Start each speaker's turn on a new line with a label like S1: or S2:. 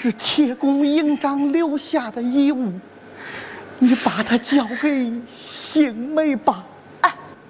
S1: 是铁公营长留下的遗物，你把它交给星梅吧。